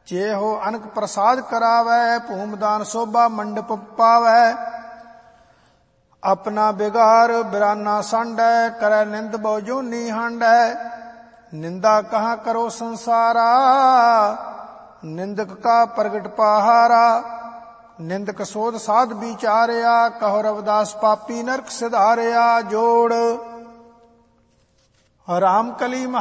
ਜੇ ਹੋ ਅਨਕ ਪ੍ਰਸਾਦ ਕਰਾਵੈ, ਭੂਮਦਾਨ ਸੋਭਾ ਮੰਡਪ ਪਾਵੈ। ਆਪਣਾ ਬਿਗਾਰ ਬਿਰਾਨਾ ਸੰਡੈ, ਕਰੈ ਨਿੰਦ ਬਹੁ ਜੋਨੀ ਹੰਡੈ। ਨਿੰਦਾ ਕਹਾਂ ਕਰੋ ਸੰਸਾਰਾ, ਨਿੰਦਕ ਕਾ ਪ੍ਰਗਟ ਪਹਾਰਾ। ਨਿੰਦਕ ਸੋਧ ਸਾਧ ਵਿਚਾਰਿਆ, ਕਹੋ ਰਵਿਦਾਸ ਪਾਪੀ ਨਰਕ ਸਿਧਾਰਿਆ। ਜੋੜ ਰਾਮ ਕਲੀ